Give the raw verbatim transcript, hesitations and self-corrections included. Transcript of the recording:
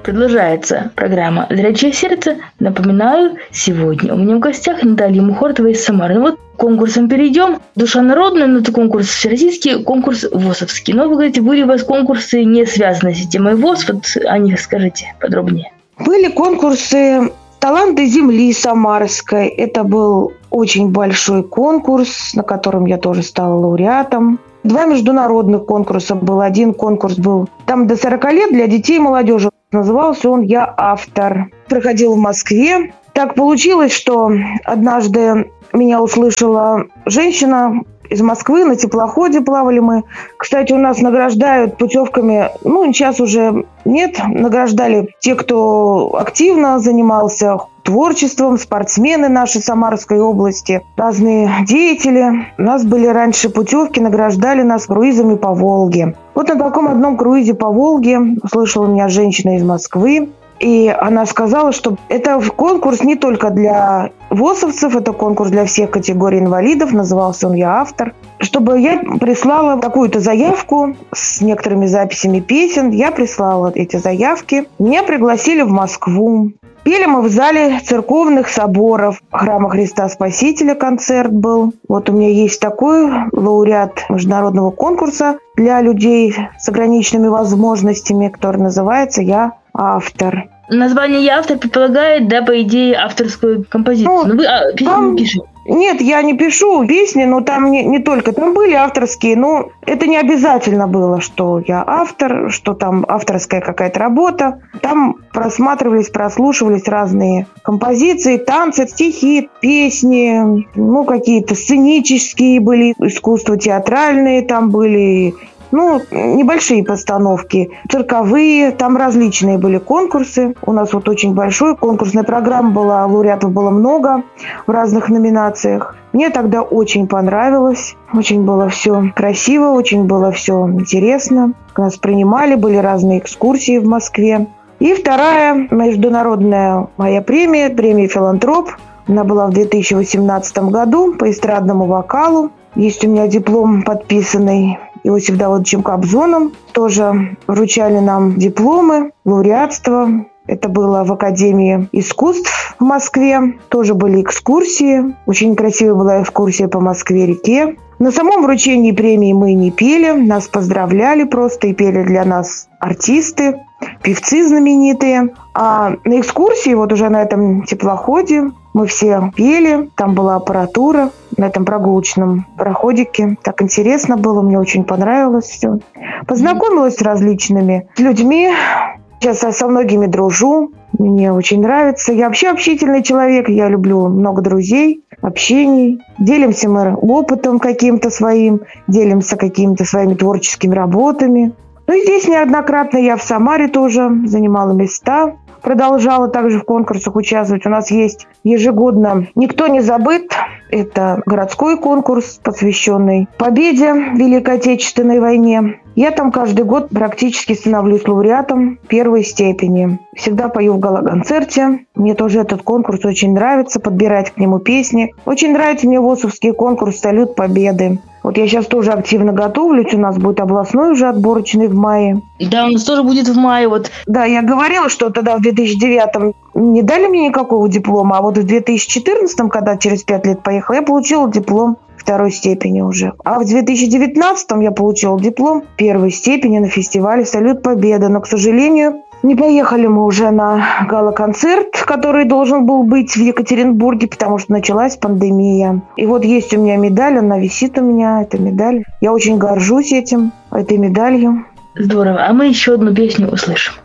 Продолжается программа «Зрячее сердце». Напоминаю, сегодня у меня в гостях Наталья Мухортова из Самары. Ну вот к конкурсам перейдем. Душа народная, но это конкурс всероссийский, конкурс ВОСовский. Но вы говорите, были у вас конкурсы, не связанные с темой ВОС. Вот о них скажите подробнее. Были конкурсы «Таланты земли» Самарской. Это был очень большой конкурс, на котором я тоже стала лауреатом. Два международных конкурса был. Один конкурс был там до сорока лет для детей и молодежи. Назывался он «Я автор». Проходил в Москве. Так получилось, что однажды меня услышала женщина из Москвы, на теплоходе плавали мы. Кстати, у нас награждают путевками, ну, сейчас уже нет, награждали те, кто активно занимался творчеством, спортсмены нашей Самарской области, разные деятели. У нас были раньше путевки, награждали нас круизами по Волге. Вот на таком одном круизе по Волге услышала меня женщина из Москвы. И она сказала, что это конкурс не только для ВОСовцев, это конкурс для всех категорий инвалидов. Назывался он «Я автор». Чтобы я прислала какую-то заявку с некоторыми записями песен. Я прислала эти заявки. Меня пригласили в Москву. Пели мы в зале церковных соборов. Храма Христа Спасителя концерт был. Вот у меня есть такой лауреат международного конкурса для людей с ограниченными возможностями, который называется «Я автор». Название «Я автор» предполагает, да, по идее, авторскую композицию. Ну, но вы а, песни там... не пишете. Нет, я не пишу песни, но там не, не только. Там были авторские, но это не обязательно было, что я автор, что там авторская какая-то работа. Там просматривались, прослушивались разные композиции, танцы, стихи, песни, ну, какие-то сценические были, искусства театральные там были, ну, небольшие постановки, цирковые, там различные были конкурсы. У нас вот очень большой конкурсная программа была, лауреатов было много в разных номинациях. Мне тогда очень понравилось, очень было все красиво, очень было все интересно. Нас принимали, были разные экскурсии в Москве. И вторая международная моя премия, премия «Филантроп». Она была в две тысячи восемнадцатом году по эстрадному вокалу. Есть у меня диплом подписанный Иосифом Давыдовичем Кобзоном. Тоже вручали нам дипломы, лауреатство. Это было в Академии искусств в Москве. Тоже были экскурсии. Очень красивая была экскурсия по Москве-реке. На самом вручении премии мы не пели. Нас поздравляли просто и пели для нас артисты, певцы знаменитые. А на экскурсии, вот уже на этом теплоходе, мы все пели. Там была аппаратура на этом прогулочном пароходике. Так интересно было, мне очень понравилось все. Познакомилась с различными людьми. Сейчас я со многими дружу. Мне очень нравится. Я вообще общительный человек. Я люблю много друзей, общений. Делимся мы опытом каким-то своим, делимся какими-то своими творческими работами. Ну и здесь неоднократно я в Самаре тоже занимала места. Продолжала также в конкурсах участвовать. У нас есть ежегодно «Никто не забыт». Это городской конкурс, посвященный победе в Великой Отечественной войне. Я там каждый год практически становлюсь лауреатом первой степени. Всегда пою в гала-концерте. Мне тоже этот конкурс очень нравится, подбирать к нему песни. Очень нравится мне ВОСовский конкурс «Салют Победы». Вот я сейчас тоже активно готовлюсь. У нас будет областной уже отборочный в мае. Да, у нас тоже будет в мае. Вот. Да, я говорила, что тогда в две тысячи девятом не дали мне никакого диплома, а вот в две тысячи четырнадцатом, когда через пять лет поехала, я получила диплом второй степени уже. А в две тысячи девятнадцатом я получила диплом первой степени на фестивале «Салют Победы». Но, к сожалению, не поехали мы уже на гала-концерт, который должен был быть в Екатеринбурге, потому что началась пандемия. И вот есть у меня медаль, она висит у меня, эта медаль. Я очень горжусь этим, этой медалью. Здорово. А мы еще одну песню услышим.